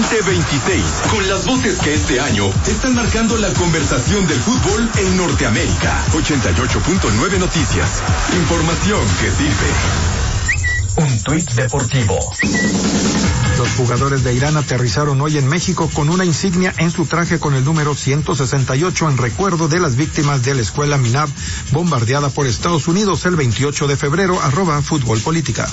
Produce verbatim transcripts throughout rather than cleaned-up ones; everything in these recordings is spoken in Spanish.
veinte veintiséis, con las voces que este año están marcando la conversación del fútbol en Norteamérica. ochenta y ocho punto nueve Noticias. Información que sirve. Un tuit deportivo. Los jugadores de Irán aterrizaron hoy en México con una insignia en su traje con el número ciento sesenta y ocho en recuerdo de las víctimas de la escuela Minab bombardeada por Estados Unidos el veintiocho de febrero. Arroba Fútbol Política.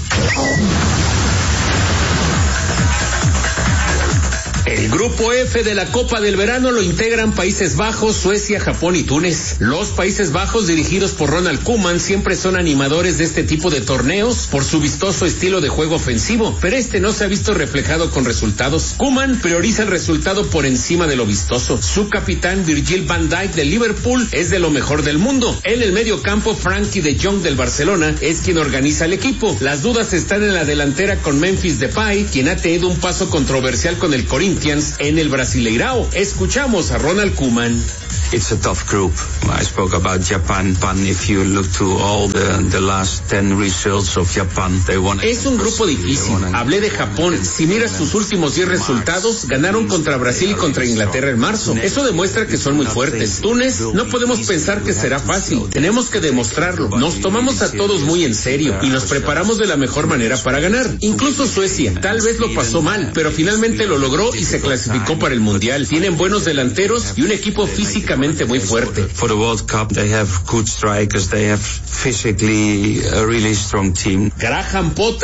El grupo F de la Copa del Verano lo integran Países Bajos, Suecia, Japón y Túnez. Los Países Bajos, dirigidos por Ronald Koeman, siempre son animadores de este tipo de torneos por su vistoso estilo de juego ofensivo, pero este no se ha visto reflejado con resultados. Koeman prioriza el resultado por encima de lo vistoso. Su capitán Virgil van Dijk del Liverpool es de lo mejor del mundo. En el medio campo, Frankie de Jong del Barcelona es quien organiza el equipo. Las dudas están en la delantera con Memphis Depay, quien ha tenido un paso controversial con el Corinthians en el Brasileirao. Escuchamos a Ronald Koeman. It's a tough group. I spoke about Japan. Japan, if you look to all the, the last ten results of Japan, they won. Es un grupo difícil. Hablé de Japón. Si miras sus últimos diez resultados, ganaron contra Brasil y contra Inglaterra en marzo. Eso demuestra que son muy fuertes. Túnez, no podemos pensar que será fácil. Tenemos que demostrarlo. Nos tomamos a todos muy en serio y nos preparamos de la mejor manera para ganar. Incluso Suecia, tal vez lo pasó mal, pero finalmente lo logró y se clasificó para el Mundial. Tienen buenos delanteros y un equipo físicamente muy fuerte. For the World Cup, they have good strikers. They have physically a really strong team. Graham Potter